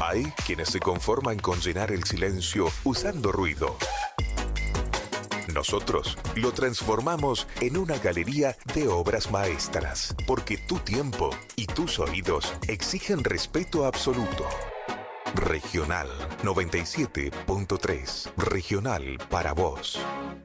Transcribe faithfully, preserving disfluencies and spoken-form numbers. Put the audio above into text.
Hay quienes se conforman con llenar el silencio usando ruido. Nosotros lo transformamos en una galería de obras maestras, porque tu tiempo y tus oídos exigen respeto absoluto. Regional noventa y siete punto tres. Regional para vos.